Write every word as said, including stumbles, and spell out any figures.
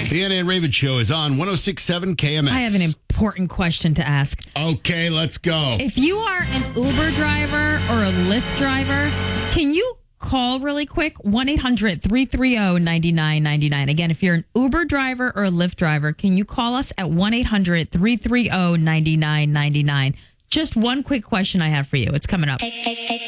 The Anna and Raven Show is on one oh six point seven K M X. I have an important question to ask. Okay, let's go. If you are an Uber driver or a Lyft driver, can you call really quick? one eight hundred three three zero nine nine nine nine. Again, if you're an Uber driver or a Lyft driver, can you call us at one eight hundred three three zero nine nine nine nine? Just one quick question I have for you. It's coming up.